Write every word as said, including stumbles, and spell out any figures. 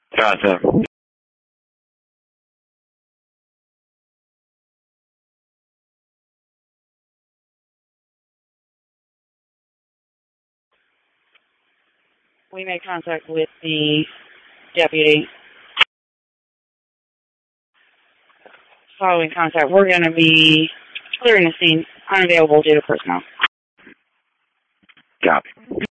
Gotcha. We made contact with the deputy. Following contact, we're going to be clearing the scene, unavailable due to personnel. Copy.